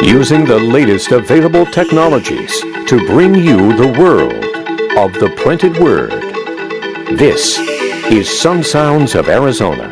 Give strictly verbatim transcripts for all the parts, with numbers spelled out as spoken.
Using the latest available technologies to bring you the world of the printed word. This is Sun Sounds of Arizona.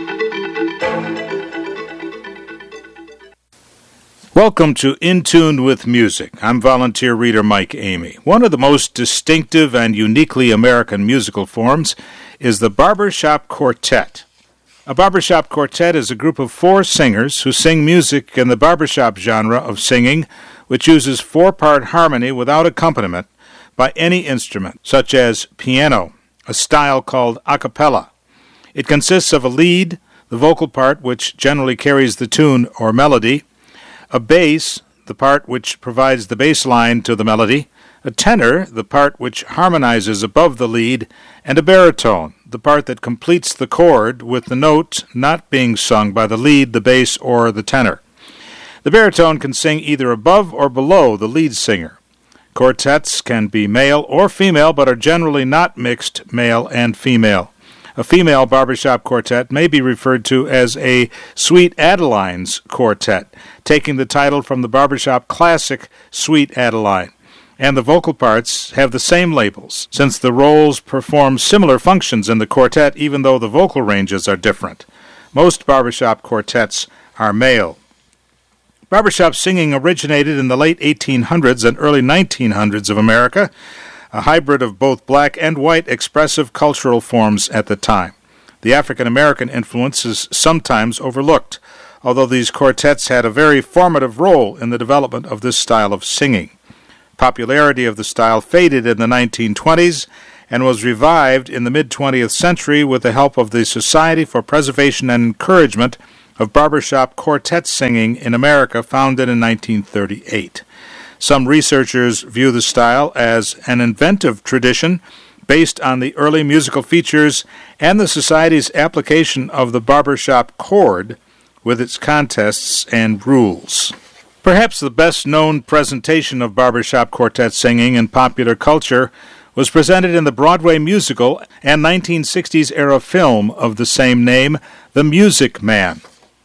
Welcome to In Tune with Music. I'm volunteer reader Mike Amy. One of the most distinctive and uniquely American musical forms is the barbershop quartet. A barbershop quartet is a group of four singers who sing music in the barbershop genre of singing, which uses four-part harmony without accompaniment by any instrument, such as piano, a style called a cappella. It consists of a lead, the vocal part, which generally carries the tune or melody, a bass, the part which provides the bass line to the melody, a tenor, the part which harmonizes above the lead, and a baritone, the part that completes the chord with the note not being sung by the lead, the bass, or the tenor. The baritone can sing either above or below the lead singer. Quartets can be male or female, but are generally not mixed male and female. A female barbershop quartet may be referred to as a Sweet Adeline's quartet, taking the title from the barbershop classic Sweet Adeline. And the vocal parts have the same labels, since the roles perform similar functions in the quartet, even though the vocal ranges are different. Most barbershop quartets are male. Barbershop singing originated in the late eighteen hundreds and early nineteen hundreds of America, a hybrid of both black and white expressive cultural forms at the time. The African-American influence is sometimes overlooked, although these quartets had a very formative role in the development of this style of singing. Popularity of the style faded in the nineteen twenties and was revived in the mid-twentieth century with the help of the Society for Preservation and Encouragement of Barbershop Quartet Singing in America, founded in nineteen thirty-eight. Some researchers view the style as an inventive tradition based on the early musical features and the Society's application of the barbershop chord with its contests and rules. Perhaps the best-known presentation of barbershop quartet singing in popular culture was presented in the Broadway musical and nineteen sixties-era film of the same name, The Music Man.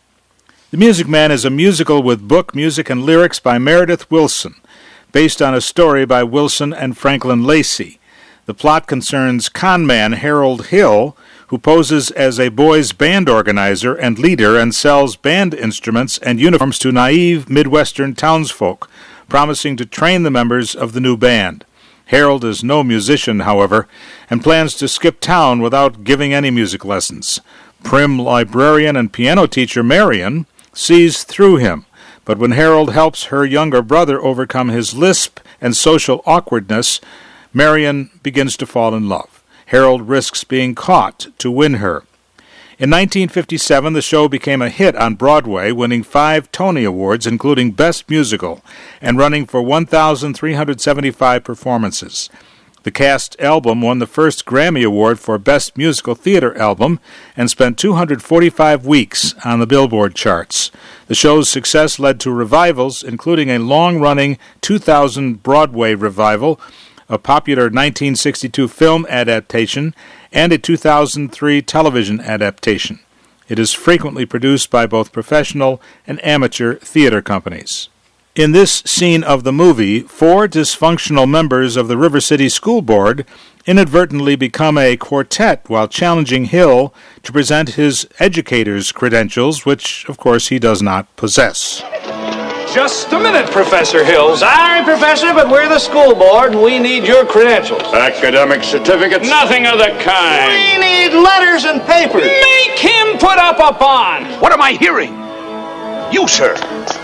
The Music Man is a musical with book, music, and lyrics by Meredith Willson, based on a story by Wilson and Franklin Lacey. The plot concerns conman Harold Hill, who poses as a boys' band organizer and leader and sells band instruments and uniforms to naive Midwestern townsfolk, promising to train the members of the new band. Harold is no musician, however, and plans to skip town without giving any music lessons. Prim librarian and piano teacher Marion sees through him, but when Harold helps her younger brother overcome his lisp and social awkwardness, Marion begins to fall in love. Harold risks being caught to win her. In nineteen fifty-seven, the show became a hit on Broadway, winning five Tony Awards, including Best Musical, and running for one thousand three hundred seventy-five performances. The cast album won the first Grammy Award for Best Musical Theater Album and spent two hundred forty-five weeks on the Billboard charts. The show's success led to revivals, including a long-running two thousand Broadway revival, a popular nineteen sixty-two film adaptation, and a two thousand three television adaptation. It is frequently produced by both professional and amateur theater companies. In this scene of the movie, four dysfunctional members of the River City School Board inadvertently become a quartet while challenging Hill to present his educator's credentials, which, of course, he does not possess. Just a minute, Professor Hill. Sorry, Professor, but we're the school board and we need your credentials. Academic certificates? Nothing of the kind. We need letters and papers. Make him put up a bond. What am I hearing? You, sir.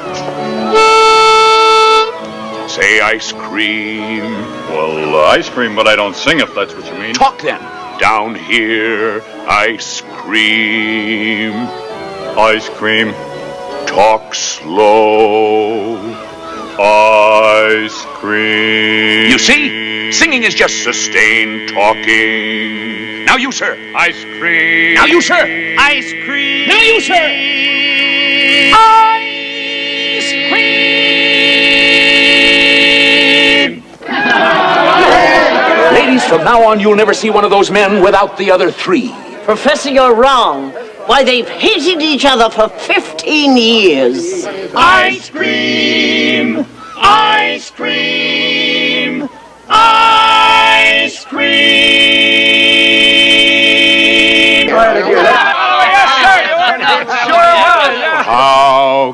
Say ice cream. Well, uh, ice cream, but I don't sing, if that's what you mean. Talk then. Down here, ice cream. Ice cream. Talk slow. Ice cream. You see? Singing is just sustained talking. Now you, sir. Ice cream. Now you, sir. Ice cream. Now you, sir. Ice cream. Ladies, from now on, you'll never see one of those men without the other three. Professor, you're wrong. Why, they've hated each other for fifty in years. Ice cream! Ice cream! Ice cream! Oh, yes, sir. You are. It sure was. How